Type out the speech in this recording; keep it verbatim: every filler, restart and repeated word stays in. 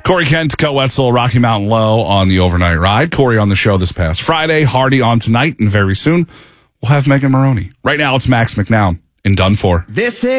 Corey Kent, Coe Wetzel, Rocky Mountain Low on the overnight ride. Corey on the show this past Friday. Hardy on tonight, and very soon we'll have Megan Maroney. Right now it's Max McNown in Done For. This is